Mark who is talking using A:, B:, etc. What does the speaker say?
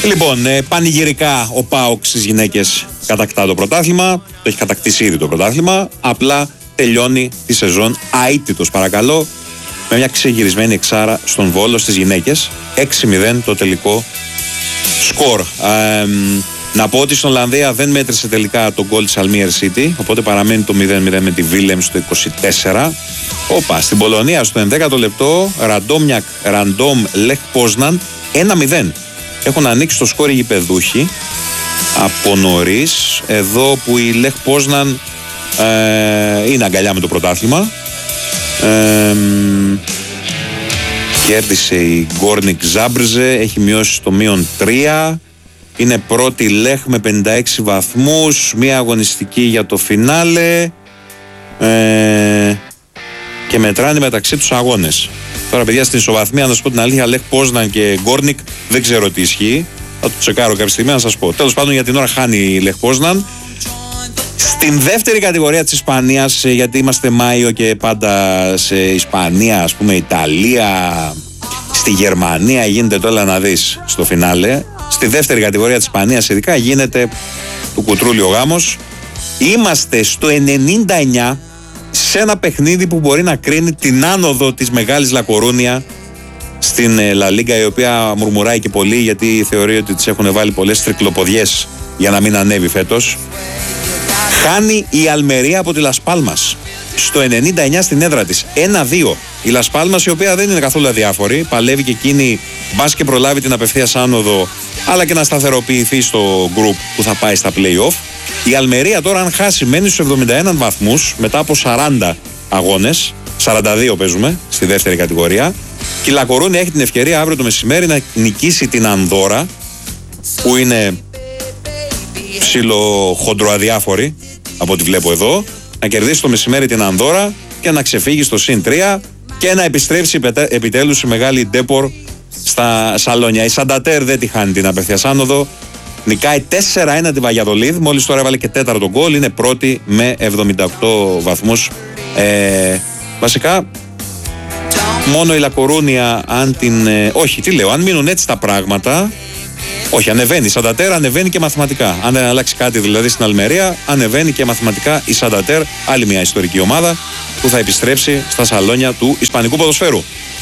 A: Λοιπόν, πανηγυρικά ο ΠΑΟΚ στις γυναίκες κατακτά το πρωτάθλημα. Το έχει κατακτήσει ήδη το πρωτάθλημα. Απλά τελειώνει τη σεζόν αίτητος, παρακαλώ, με μια ξεγυρισμένη εξάρα στον Βόλο στις γυναίκες. 6-0 το τελικό σκορ. Να πω ότι στην Ολλανδία δεν μέτρησε τελικά το γκολ της Αλμίερ City, οπότε παραμένει το 0-0 με τη Βίλεμ στο 24. Στην Πολωνία στο 11ο λεπτό, Ραντόμ Λεχ Πόσναν 1-0. Έχουν ανοίξει το σκόρ οι γηπεδούχοι από νωρίς. Εδώ που η Λεχ Πόσναν είναι αγκαλιά με το πρωτάθλημα. Κέρδισε η Γκόρνικ Ζάμπρζε, έχει μειώσει το -3. Είναι πρώτη η Λεχ με 56 βαθμούς, μία αγωνιστική για το φινάλε και μετράνε μεταξύ τους αγώνες. Τώρα, παιδιά, στην ισοβαθμία, να σας πω την αλήθεια, Λεχ Πόσναν και Γκόρνικ δεν ξέρω τι ισχύει. Θα το τσεκάρω κάποια στιγμή να σας πω. Τέλος πάντων, για την ώρα χάνει η Λεχ Πόσναν. Στην δεύτερη κατηγορία της Ισπανίας, γιατί είμαστε Μάιο και πάντα σε Ισπανία, ας πούμε Ιταλία, στη Γερμανία γίνεται το έλα να δεις στο φινάλε. Στη δεύτερη κατηγορία της Ισπανίας ειδικά γίνεται του κουτρούλι ο γάμος. Είμαστε στο 99 σε ένα παιχνίδι που μπορεί να κρίνει την άνοδο της Μεγάλης Λακορούνια στην Λα Λίγκα, η οποία μουρμουράει και πολύ γιατί θεωρεί ότι της έχουν βάλει πολλές τρικλοποδιές για να μην ανέβει φέτος. Χάνει η Αλμερία από τη Λας Πάλμας στο 99 στην έδρα της, 1-2. Η Λας Πάλμας, η οποία δεν είναι καθόλου αδιάφορη, παλεύει και εκείνη, μπας και προλάβει την απευθείας άνοδο, αλλά και να σταθεροποιηθεί στο γκρουπ που θα πάει στα play-off. Η Αλμερία τώρα, αν χάσει, μένει στους 71 βαθμούς μετά από 40 αγώνες, 42 παίζουμε στη δεύτερη κατηγορία. Και η Λακορούνια έχει την ευκαιρία αύριο το μεσημέρι να νικήσει την Ανδόρα, που είναι ψιλοχοντροαδιάφορη από ό,τι βλέπω εδώ, να κερδίσει το μεσημέρι την Ανδόρα και να ξεφύγει στο συν 3 και να επιστρέψει επιτέλους η μεγάλη Ντέπορ στα σαλόνια. Η Σαντατέρ δεν τη χάνει την απευθείας άνοδο, νικάει 4-1 τη Βαγιαδολίδ, μόλις τώρα έβαλε και τέταρτο γκολ, είναι πρώτη με 78 βαθμούς. Βασικά μόνο η Λακορούνια, αν την... όχι, τι λέω, αν μείνουν έτσι τα πράγματα... Όχι, ανεβαίνει η Σαντατέρ, ανεβαίνει και μαθηματικά. Αν δεν αλλάξει κάτι δηλαδή στην Αλμερία, ανεβαίνει και μαθηματικά η Σαντατέρ, άλλη μια ιστορική ομάδα που θα επιστρέψει στα σαλόνια του ισπανικού ποδοσφαίρου.